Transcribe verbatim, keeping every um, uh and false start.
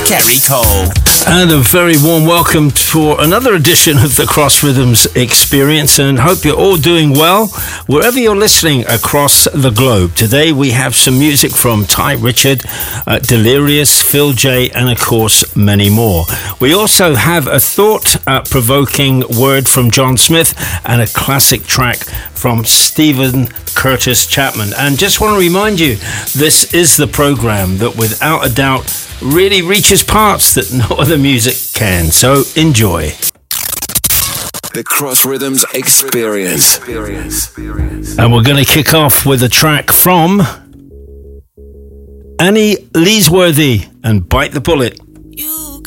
Kerry Cole. And a very warm welcome for another edition of the Cross Rhythms Experience, and hope you're all doing well wherever you're listening across the globe. Today we have some music from Ty Richard, uh, Delirious, Phil J, and of course many more. We also have a thought-provoking uh, word from John Smith and a classic track from Stephen Curtis Chapman. And just want to remind you, this is the program that without a doubt really reaches parts that no other music can. So enjoy. The Cross Rhythms Experience. And we're going to kick off with a track from Annie Leesworthy and Bite the Bullet.